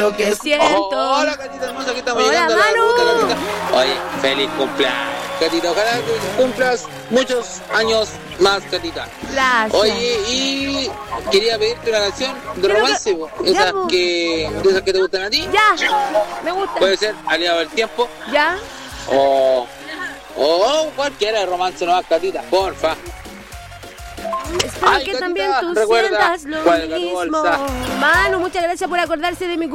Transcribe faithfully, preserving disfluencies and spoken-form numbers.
lo que siento. Oh, hola, Catita hermosa, que estamos Hola, llegando a la Manu. ruta, Catita. Oye, feliz cumpleaños, Catita. Ojalá que cumplas muchos años más, Catita. Gracias. Oye, y quería pedirte una canción de Creo romance, que- po. ya, esas po. que, de esas que te gustan a ti. Ya, me gusta. Puede ser Aliado del Tiempo Ya. o, o cualquiera de romance nomás, Catita, porfa. Espero Ay, que Catita, también tú recuerda, sientas lo cuelga tu mismo. bolsa. Manu, muchas gracias por acordarse de mi